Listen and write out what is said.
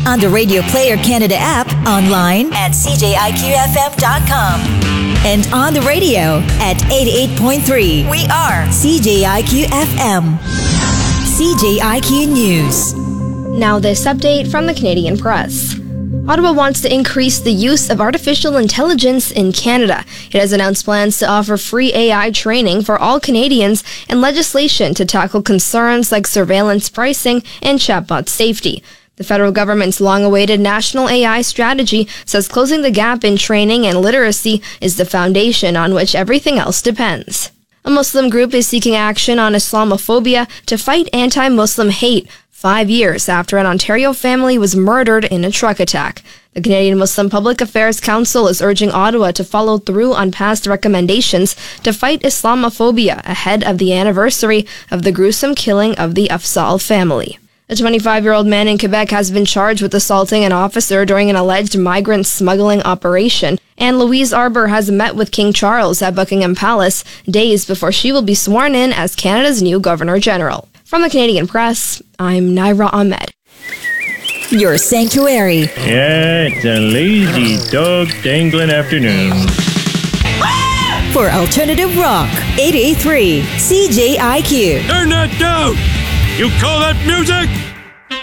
on the Radio Player Canada app, online at cjiqfm.com, and on the radio at 88.3. We are CJIQ-FM. CJIQ News. Now this update from the Canadian Press. Ottawa wants to increase the use of artificial intelligence in Canada. It has announced plans to offer free AI training for all Canadians and legislation to tackle concerns like surveillance pricing and chatbot safety. The federal government's long-awaited national AI strategy says closing the gap in training and literacy is the foundation on which everything else depends. A Muslim group is seeking action on Islamophobia to fight anti-Muslim hate 5 years after an Ontario family was murdered in a truck attack. The Canadian Muslim Public Affairs Council is urging Ottawa to follow through on past recommendations to fight Islamophobia ahead of the anniversary of the gruesome killing of the Afzal family. A 25-year-old man in Quebec has been charged with assaulting an officer during an alleged migrant smuggling operation, and Louise Arbour has met with King Charles at Buckingham Palace days before she will be sworn in as Canada's new Governor-General. From the Canadian Press, I'm Naira Ahmed. Your sanctuary. Yeah, it's a lazy dog dangling afternoon. For alternative rock, 883 CJIQ. Turn that down! You call that music?